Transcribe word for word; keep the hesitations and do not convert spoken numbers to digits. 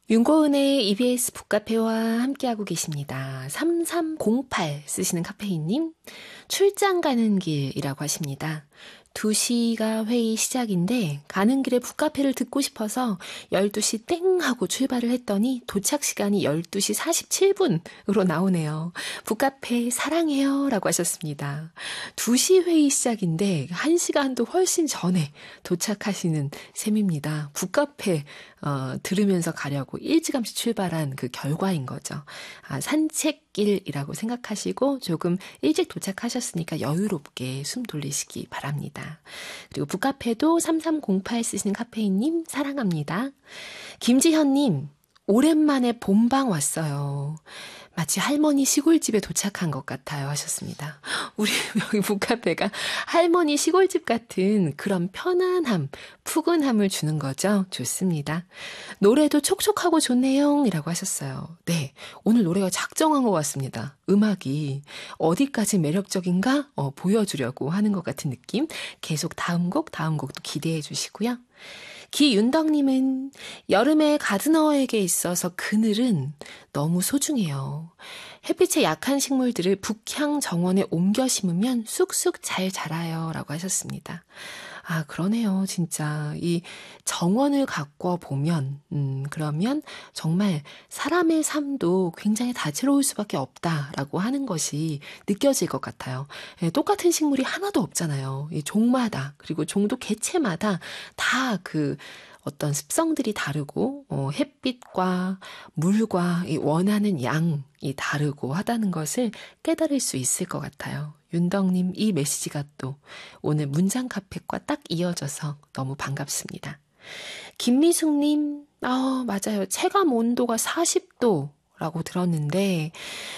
윤고은의 이비에스 북카페와 함께하고 계십니다. 삼삼공팔 쓰시는 카페인님, 출장 가는 길이라고 하십니다. 두 시가 회의 시작인데 가는 길에 북카페를 듣고 싶어서 열두 시 땡 하고 출발을 했더니 도착 시간이 열두 시 사십칠 분으로 나오네요. 북카페 사랑해요 라고 하셨습니다. 두 시 회의 시작인데 한 시간도 훨씬 전에 도착하시는 셈입니다. 북카페 어, 들으면서 가려고 일찌감치 출발한 그 결과인 거죠. 아, 산책길이라고 생각하시고 조금 일찍 도착하셨으니까 여유롭게 숨 돌리시기 바랍니다. 그리고 북카페도 삼삼공팔 쓰시는 카페인님 사랑합니다. 김지현님, 오랜만에 본방 왔어요. 마치 할머니 시골집에 도착한 것 같아요 하셨습니다. 우리 여기 북카페가 할머니 시골집 같은 그런 편안함, 푸근함을 주는 거죠. 좋습니다. 노래도 촉촉하고 좋네요 이라고 하셨어요. 네, 오늘 노래가 작정한 것 같습니다. 음악이 어디까지 매력적인가 어, 보여주려고 하는 것 같은 느낌. 계속 다음 곡, 다음 곡도 기대해 주시고요. 기윤덕님은 여름에 가드너에게 있어서 그늘은 너무 소중해요. 햇빛에 약한 식물들을 북향 정원에 옮겨 심으면 쑥쑥 잘 자라요 라고 하셨습니다. 아, 그러네요. 진짜 이 정원을 가꿔 보면 음, 그러면 정말 사람의 삶도 굉장히 다채로울 수밖에 없다라고 하는 것이 느껴질 것 같아요. 예, 똑같은 식물이 하나도 없잖아요. 이 종마다 그리고 종도 개체마다 다 그 어떤 습성들이 다르고 어, 햇빛과 물과 이 원하는 양이 다르고 하다는 것을 깨달을 수 있을 것 같아요. 윤덕님 이 메시지가 또 오늘 문장 카페과 딱 이어져서 너무 반갑습니다. 김미숙님, 아, 맞아요. 체감 온도가 사십 도라고 들었는데